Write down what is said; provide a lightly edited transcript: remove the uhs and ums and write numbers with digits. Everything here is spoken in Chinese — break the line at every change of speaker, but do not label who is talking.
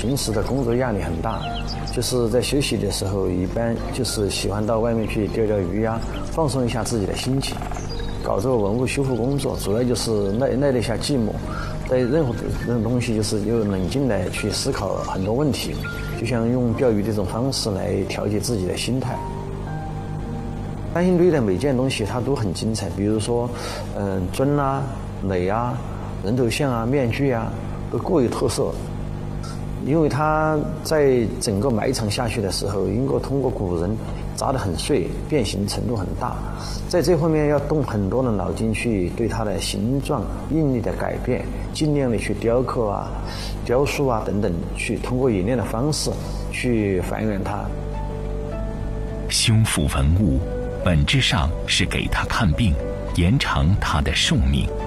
平时的工作压力很大，就是在休息的时候，一般就是喜欢到外面去钓钓鱼呀，放松一下自己的心情。搞这个文物修复工作，主要就是耐得下寂寞，对任何东西就是有冷静地去思考很多问题，就像用钓鱼的这种方式来调节自己的心态。三星堆的每件东西它都很精彩，比如说，尊啊、垒啊、人头像啊、面具啊，都各有特色。因为它在整个埋藏下去的时候，应该通过古人砸得很碎，变形程度很大，在这方面要动很多的脑筋去对它的形状、应力的改变，尽量的去雕刻啊、雕塑啊等等，去通过冶炼的方式去还原它。
修复文物本质上是给它看病，延长它的寿命。